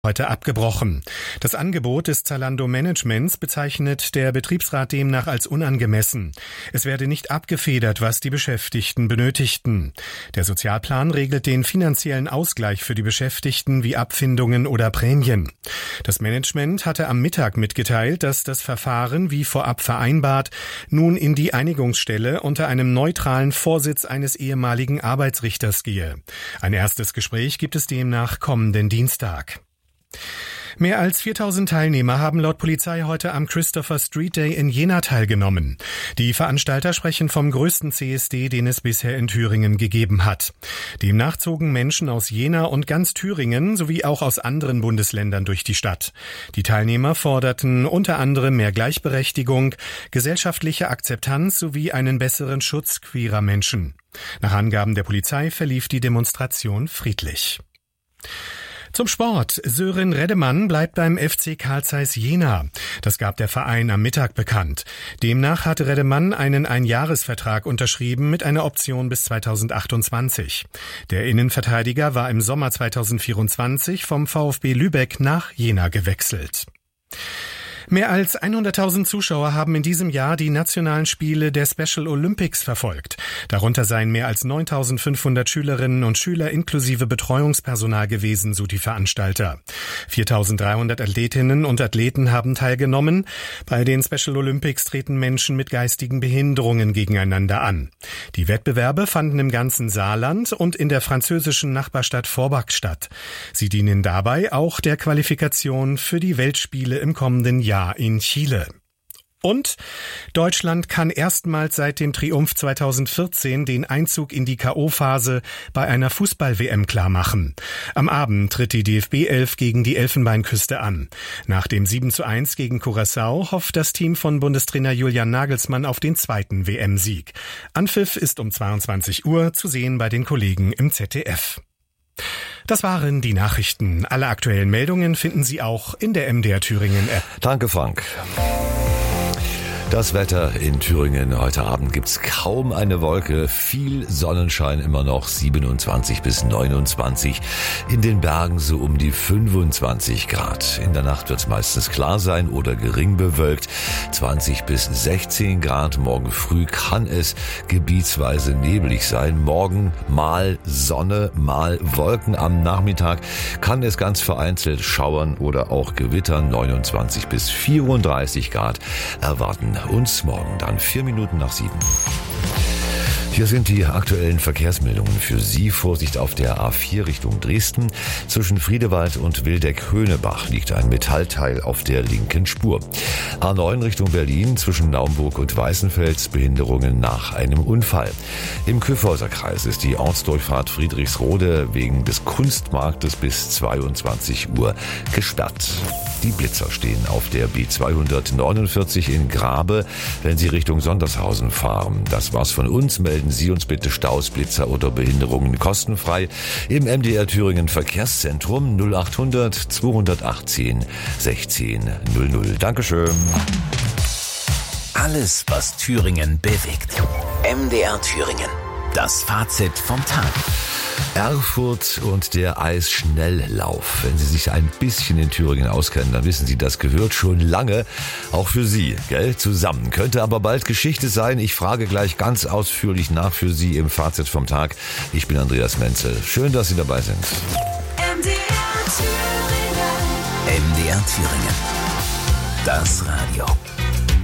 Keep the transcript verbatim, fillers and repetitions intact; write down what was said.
heute abgebrochen. Das Angebot des Zalando Managements bezeichnet der Betriebsrat demnach als unangemessen. Es werde nicht abgefedert, was die Beschäftigten benötigten. Der Sozialplan regelt den finanziellen Ausgleich für die Beschäftigten wie Abfindungen oder Prämien. Das Management hatte am Mittag mitgeteilt, dass das Verfahren, wie vorab vereinbart, nun in die Einigungsstelle unter einem neutralen Vorsitz eines ehemaligen Arbeitsrichters gehe. Ein erstes Gespräch gibt es demnach kommenden Dienstag. Mehr als viertausend Teilnehmer haben laut Polizei heute am Christopher Street Day in Jena teilgenommen. Die Veranstalter sprechen vom größten C S D, den es bisher in Thüringen gegeben hat. Demnach zogen Menschen aus Jena und ganz Thüringen sowie auch aus anderen Bundesländern durch die Stadt. Die Teilnehmer forderten unter anderem mehr Gleichberechtigung, gesellschaftliche Akzeptanz sowie einen besseren Schutz queerer Menschen. Nach Angaben der Polizei verlief die Demonstration friedlich. Zum Sport. Sören Reddemann bleibt beim F C Carl Zeiss Jena. Das gab der Verein am Mittag bekannt. Demnach hatte Reddemann einen Einjahresvertrag unterschrieben mit einer Option bis zweitausendachtundzwanzig. Der Innenverteidiger war im Sommer zweitausendvierundzwanzig vom VfB Lübeck nach Jena gewechselt. Mehr als hunderttausend Zuschauer haben in diesem Jahr die nationalen Spiele der Special Olympics verfolgt. Darunter seien mehr als neuntausendfünfhundert Schülerinnen und Schüler inklusive Betreuungspersonal gewesen, so die Veranstalter. viertausenddreihundert Athletinnen und Athleten haben teilgenommen. Bei den Special Olympics treten Menschen mit geistigen Behinderungen gegeneinander an. Die Wettbewerbe fanden im ganzen Saarland und in der französischen Nachbarstadt Forbach statt. Sie dienen dabei auch der Qualifikation für die Weltspiele im kommenden Jahr in Chile. Und Deutschland kann erstmals seit dem Triumph zweitausendvierzehn den Einzug in die K O-Phase bei einer Fußball-W M klarmachen. Am Abend tritt die D F B elf gegen die Elfenbeinküste an. Nach dem sieben zu eins gegen Curaçao hofft das Team von Bundestrainer Julian Nagelsmann auf den zweiten W M-Sieg. Anpfiff ist um zweiundzwanzig Uhr zu sehen bei den Kollegen im Z D F. Das waren die Nachrichten. Alle aktuellen Meldungen finden Sie auch in der M D R Thüringen App. Danke, Frank. Das Wetter in Thüringen. Heute Abend gibt's kaum eine Wolke. Viel Sonnenschein immer noch. siebenundzwanzig bis neunundzwanzig. In den Bergen so um die fünfundzwanzig Grad. In der Nacht wird's meistens klar sein oder gering bewölkt. zwanzig bis sechzehn Grad. Morgen früh kann es gebietsweise neblig sein. Morgen mal Sonne, mal Wolken. Am Nachmittag kann es ganz vereinzelt schauern oder auch gewittern. neunundzwanzig bis vierunddreißig Grad erwarten uns morgen dann vier Minuten nach sieben. Hier sind die aktuellen Verkehrsmeldungen für Sie. Vorsicht auf der A vier Richtung Dresden. Zwischen Friedewald und Wildeck-Höhnebach liegt ein Metallteil auf der linken Spur. A neun Richtung Berlin zwischen Naumburg und Weißenfels Behinderungen nach einem Unfall. Im Kyffhäuser Kreis ist die Ortsdurchfahrt Friedrichsrode wegen des Kunstmarktes bis zweiundzwanzig Uhr gesperrt. Die Blitzer stehen auf der B zweihundertneunundvierzig in Grabe, wenn Sie Richtung Sondershausen fahren. Das war's von uns. Melden Sie uns bitte Staus, Blitzer oder Behinderungen kostenfrei im M D R Thüringen Verkehrszentrum null achthundert zweihundertachtzehn sechzehn null null. Dankeschön. Alles, was Thüringen bewegt. M D R Thüringen. Das Fazit vom Tag. Erfurt und der Eisschnelllauf. Wenn Sie sich ein bisschen in Thüringen auskennen, dann wissen Sie, das gehört schon lange auch für Sie, gell, zusammen. Könnte aber bald Geschichte sein. Ich frage gleich ganz ausführlich nach für Sie im Fazit vom Tag. Ich bin Andreas Menzel. Schön, dass Sie dabei sind. M D R Thüringen. M D R Thüringen. Das Radio.